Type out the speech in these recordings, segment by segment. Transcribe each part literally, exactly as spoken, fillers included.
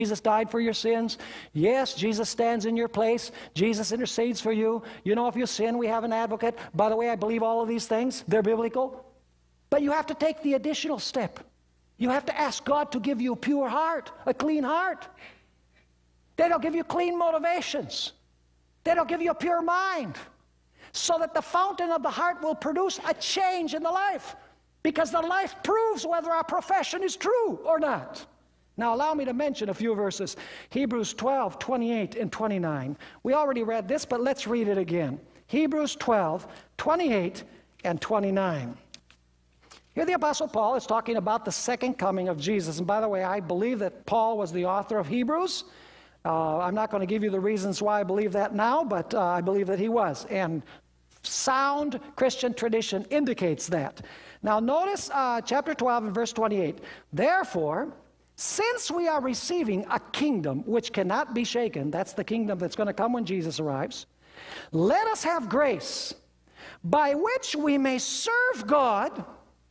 Jesus died for your sins. Yes, Jesus stands in your place. Jesus intercedes for you. You know, if you sin, we have an advocate. By the way, I believe all of these things. They're biblical. But you have to take the additional step. You have to ask God to give you a pure heart, a clean heart. Then He'll give you clean motivations. Then He'll give you a pure mind, so that the fountain of the heart will produce a change in the life, because the life proves whether our profession is true or not. Now allow me to mention a few verses. Hebrews twelve, twenty-eight and twenty-nine. We already read this, but let's read it again. Hebrews twelve, twenty-eight and twenty-nine. Here the Apostle Paul is talking about the second coming of Jesus. And by the way, I believe that Paul was the author of Hebrews. Uh, I'm not going to give you the reasons why I believe that now, but uh, I believe that he was. And sound Christian tradition indicates that. Now notice uh, chapter twelve and verse twenty-eight. Therefore, since we are receiving a kingdom which cannot be shaken, that's the kingdom that's going to come when Jesus arrives, let us have grace by which we may serve God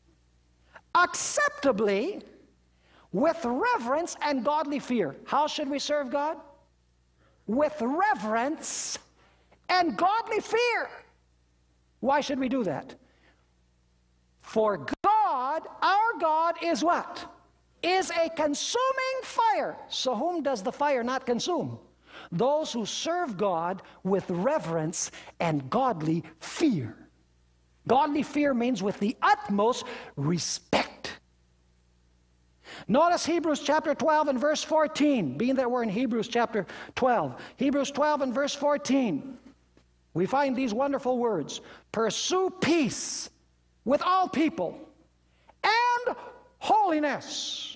acceptably with reverence and godly fear. How should we serve God? With reverence and godly fear. Why should we do that? For God, our God, is what? Is a consuming fire. So whom does the fire not consume? Those who serve God with reverence and godly fear. Godly fear means with the utmost respect. Notice Hebrews chapter twelve and verse fourteen. Being that we're in Hebrews chapter twelve. Hebrews twelve and verse fourteen. We find these wonderful words. Pursue peace with all people and holiness.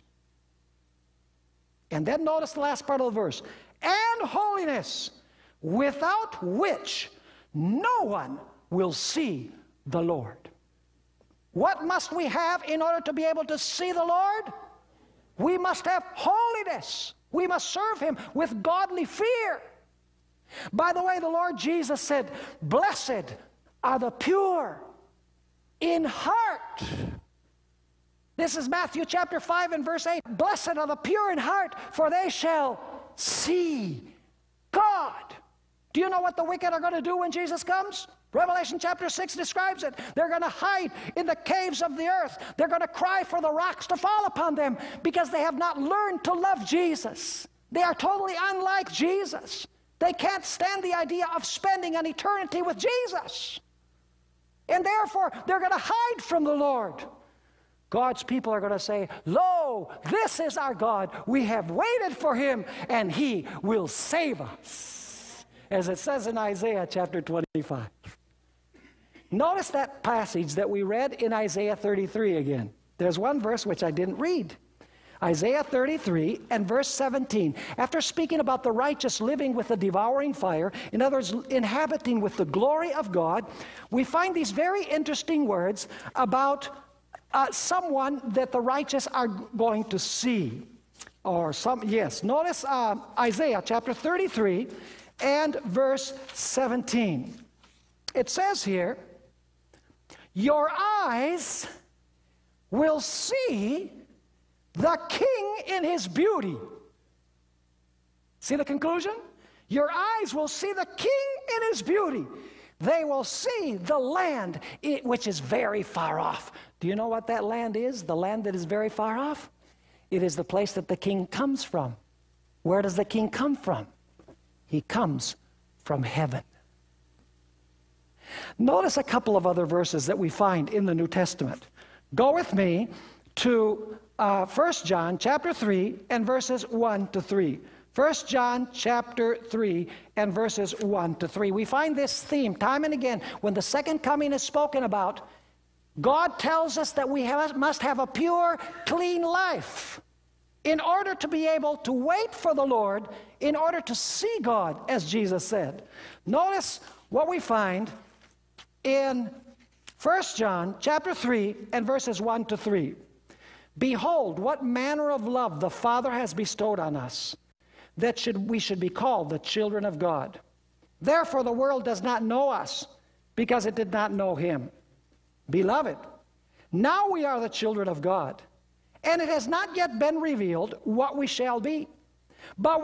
And then notice the last part of the verse. And holiness, without which no one will see the Lord. What must we have in order to be able to see the Lord? We must have holiness. We must serve Him with godly fear. By the way, the Lord Jesus said, blessed are the pure in heart. This is Matthew chapter five and verse eight. Blessed are the pure in heart, for they shall see God. Do you know what the wicked are going to do when Jesus comes? Revelation chapter six describes it. They're going to hide in the caves of the earth. They're going to cry for the rocks to fall upon them because they have not learned to love Jesus. They are totally unlike Jesus. They can't stand the idea of spending an eternity with Jesus. And therefore, they're going to hide from the Lord. God's people are going to say, lo, this is our God. We have waited for Him, and He will save us. As it says in Isaiah chapter twenty-five. Notice that passage that we read in Isaiah thirty-three again. There's one verse which I didn't read. Isaiah thirty-three and verse seventeen. After speaking about the righteous living with a devouring fire, in other words, inhabiting with the glory of God, we find these very interesting words about uh, someone that the righteous are going to see. Or some, yes, notice uh, Isaiah chapter thirty-three and verse seventeen. It says here, your eyes will see the King in His beauty. See the conclusion? Your eyes will see the King in His beauty. They will see the land which is very far off. Do you know what that land is? The land that is very far off? It is the place that the King comes from. Where does the King come from? He comes from heaven. Notice a couple of other verses that we find in the New Testament. Go with me to uh, First John chapter three and verses one to three. First John chapter three and verses one to three. We find this theme time and again. When the second coming is spoken about, God tells us that we have, must have a pure, clean life in order to be able to wait for the Lord, in order to see God, as Jesus said. Notice what we find in First John chapter three and verses one to three. Behold, what manner of love the Father has bestowed on us, that should, we should be called the children of God. Therefore the world does not know us, because it did not know Him. Beloved, now we are the children of God, and it has not yet been revealed what we shall be. But